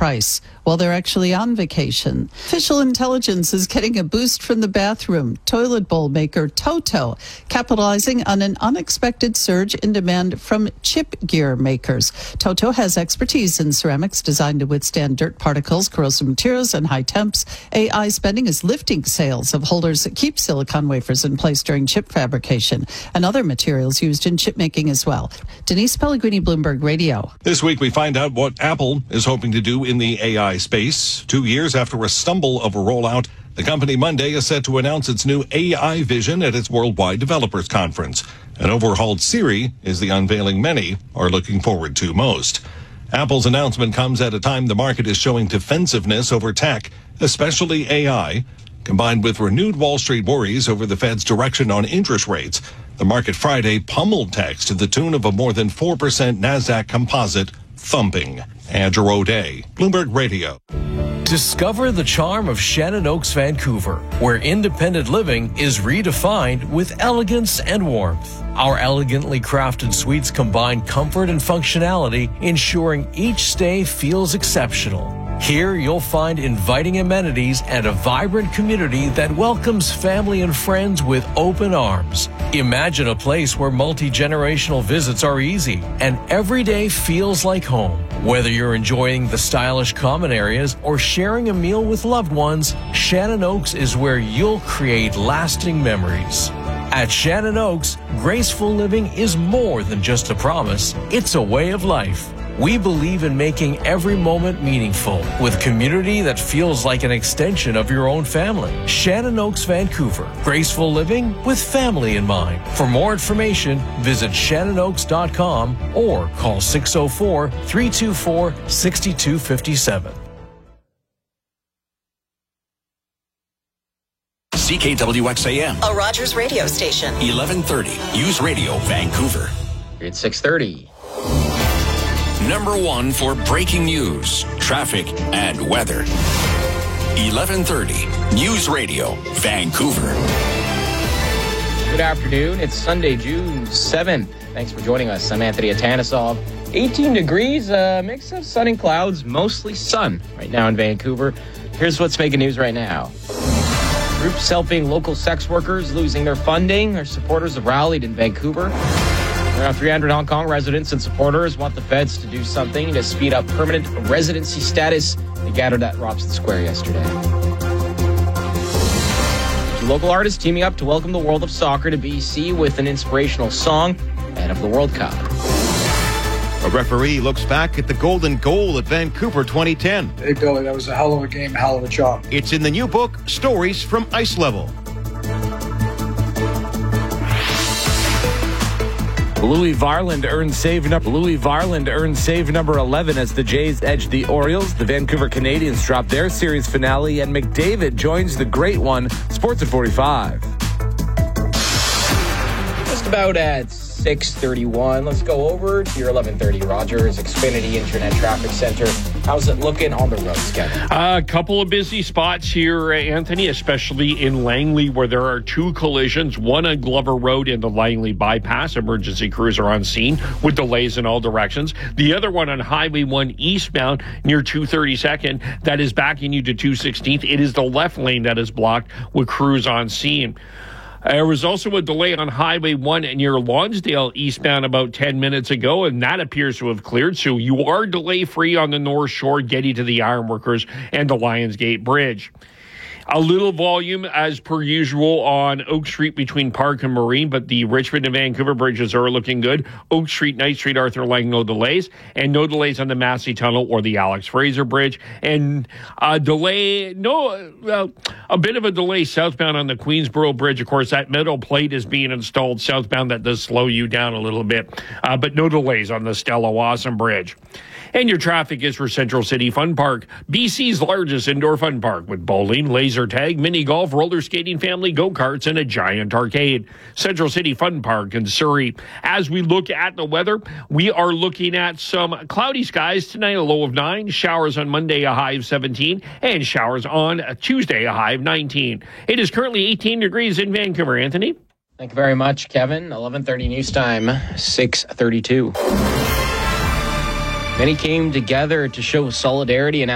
price while they're actually on vacation. Official intelligence is getting a boost from the bathroom toilet bowl maker Toto, capitalizing on an unexpected surge in demand from chip gear makers. Toto has expertise in ceramics designed to withstand dirt particles, corrosive materials, and high temps. AI spending is lifting sales of holders that keep silicon wafers in place during chip fabrication and other materials used in chip making as well. Denise Pellegrini, Bloomberg Radio. This week we find out what Apple is hoping to do in the AI space. 2 years after a stumble of a rollout, the company Monday is set to announce its new AI vision at its Worldwide Developers Conference. An overhauled Siri is the unveiling many are looking forward to most. Apple's announcement comes at a time the market is showing defensiveness over tech, especially AI. Combined with renewed Wall Street worries over the Fed's direction on interest rates, the market Friday pummeled tech to the tune of a more than 4% NASDAQ composite thumping. Andrew O'Day, Bloomberg Radio. Discover the charm of Shannon Oaks, Vancouver, where independent living is redefined with elegance and warmth. Our elegantly crafted suites combine comfort and functionality, ensuring each stay feels exceptional. Here you'll find inviting amenities and a vibrant community that welcomes family and friends with open arms. Imagine a place where multi-generational visits are easy and every day feels like home. Whether you're enjoying the stylish common areas or sharing a meal with loved ones, Shannon Oaks is where you'll create lasting memories. At Shannon Oaks, graceful living is more than just a promise, it's a way of life. We believe in making every moment meaningful with community that feels like an extension of your own family. Shannon Oaks, Vancouver. Graceful living with family in mind. For more information, visit shannonoaks.com or call 604-324-6257. CKWXAM, a Rogers radio station. 1130 News Radio, Vancouver. It's 6:30. Number one for breaking news, traffic, and weather. 1130 News Radio, Vancouver. Good afternoon. It's Sunday, June 7th. Thanks for joining us. I'm Anthony Atanesov. 18 degrees, mix of sun and clouds, mostly sun right now in Vancouver. Here's what's making news right now. Groups helping local sex workers losing their funding. Their supporters have rallied in Vancouver. Around 300 Hong Kong residents and supporters want the feds to do something to speed up permanent residency status. They gathered at Robson Square yesterday. Two local artists teaming up to welcome the world of soccer to BC with an inspirational song ahead of the World Cup. A referee looks back at the golden goal at Vancouver 2010. Hey, Billy, that was a hell of a game, hell of a job. It's in the new book, Stories from Ice Level. Louis Varland earns save number 11 as the Jays edge the Orioles. The Vancouver Canadians drop their series finale, and McDavid joins the Great One. Sports at 45. Just about at 6:31. Let's go over to your 1130 Rogers Xfinity Internet Traffic Center. How's it looking on the roads, Kevin? A couple of busy spots here, Anthony, especially in Langley, where there are two collisions, one on Glover Road in the Langley bypass. Emergency crews are on scene with delays in all directions. The other one on Highway 1 eastbound near 232nd, that is backing you to 216th. It is the left lane that is blocked with crews on scene. There was also a delay on Highway 1 near Lonsdale eastbound about 10 minutes ago, and that appears to have cleared. So you are delay-free on the North Shore getting to the Ironworkers and the Lionsgate Bridge. A little volume, as per usual, on Oak Street between Park and Marine, but the Richmond and Vancouver bridges are looking good. Oak Street, Knight Street, Arthur Lang, no delays. And no delays on the Massey Tunnel or the Alex Fraser Bridge. And a bit of a delay southbound on the Queensboro Bridge. Of course, that metal plate is being installed southbound. That does slow you down a little bit. But no delays on the Stella Wasson Bridge. And your traffic is for Central City Fun Park, BC's largest indoor fun park with bowling, laser tag, mini golf, roller skating, family go-karts, and a giant arcade. Central City Fun Park in Surrey. As we look at the weather, we are looking at some cloudy skies tonight, a low of 9, showers on Monday, a high of 17, and showers on Tuesday, a high of 19. It is currently 18 degrees in Vancouver. Anthony? Thank you very much, Kevin. 11:30 news time, 6:32. Many came together to show solidarity and